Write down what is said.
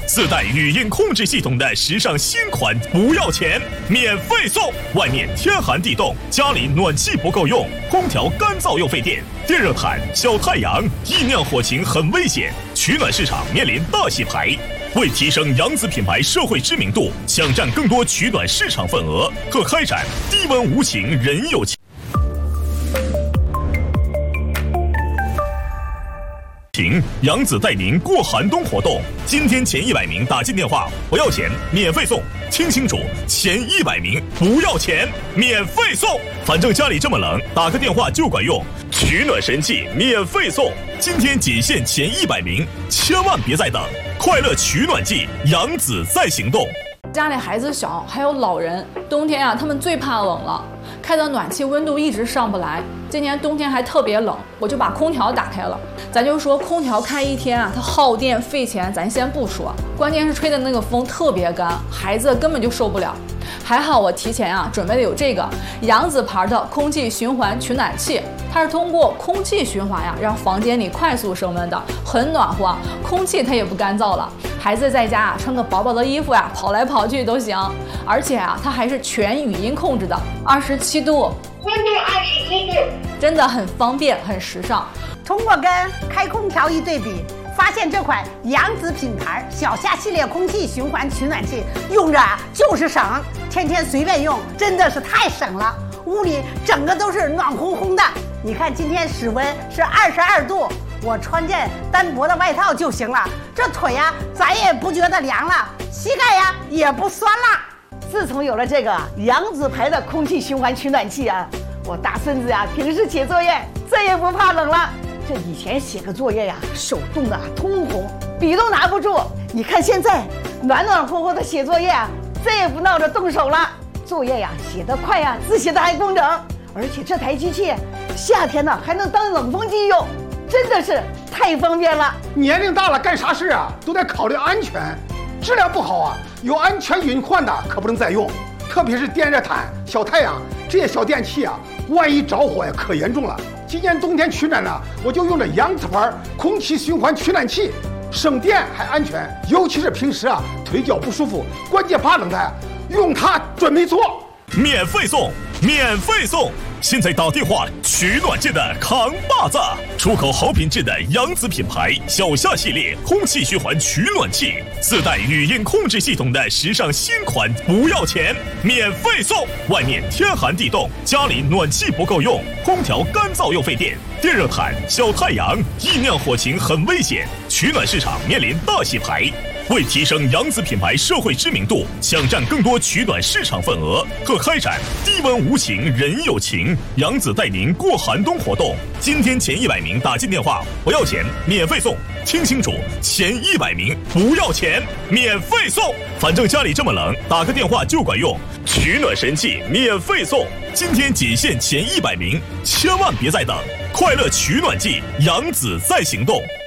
自带语音控制系统的时尚新款，不要钱，免费送。外面天寒地冻，家里暖气不够用，空调干燥又费电，电热毯、小太阳，易酿火情很危险，取暖市场面临大洗牌。为提升扬子品牌社会知名度，抢占更多取暖市场份额，可开展低温无情人有情。扬子带您过寒冬活动，今天前100名打进电话不要钱，免费送。听清楚，前100名不要钱，免费送。反正家里这么冷，打个电话就管用。取暖神器免费送，今天仅限前100名，千万别再等！快乐取暖季，扬子在行动。 家里孩子小，还有老人，冬天他们最怕冷了，开的暖气温度一直上不来。今年冬天还特别冷，我就把空调打开了。咱就说空调开1天它耗电费钱，咱先不说，关键是吹的那个风特别干，孩子根本就受不了。还好我提前准备的有这个扬子牌的空气循环取暖器，它是通过空气循环让房间里快速升温的，很暖和，空气它也不干燥了。孩子在家穿个薄薄的衣服跑来跑去都行。而且它还是全语音控制的，27度，温度27度，真的很方便，很时尚。 通过跟开空调一对比，发现这款扬子品牌小夏系列空气循环取暖器用着就是省，天天随便用，真的是太省了。屋里整个都是暖烘烘的。你看今天室温是22度，我穿件单薄的外套就行了，这腿咱也不觉得凉了，膝盖也不酸了。自从有了这个扬子牌的空气循环取暖器我大孙子平时写作业再也不怕冷了。这以前写个作业手冻得通红，笔都拿不住。你看现在暖暖和和的写作业再也不闹着动手了，作业写得快字写得还工整。而且这台机器夏天还能当冷风机用，真的是太方便了。 年龄大了干啥事都得考虑安全，质量不好有安全隐患的可不能再用。特别是电热毯、小太阳这些小电器万一着火可严重了。今年冬天取暖呢，我就用着扬子牌空气循环取暖器，省电还安全。尤其是平时腿脚不舒服、关节怕冷的，用它准没错。 免费送，免费送！现在打电话取暖界的扛把子，出口好品质的扬子品牌小夏系列空气循环取暖器，自带语音控制系统的时尚新款，不要钱，免费送。外面天寒地冻，家里暖气不够用，空调干燥又费电，电热毯、小太阳，易酿火情很危险，取暖市场面临大洗牌。为提升扬子品牌社会知名度，抢占更多取暖市场份额，可开展低温无情人有情，扬子带您过寒冬活动。今天前100名打进电话不要钱，免费送。听清楚，前100名不要钱，免费送。反正家里这么冷，打个电话就管用。取暖神器免费送，今天仅限前100名，千万别再等！快乐取暖季，扬子在行动。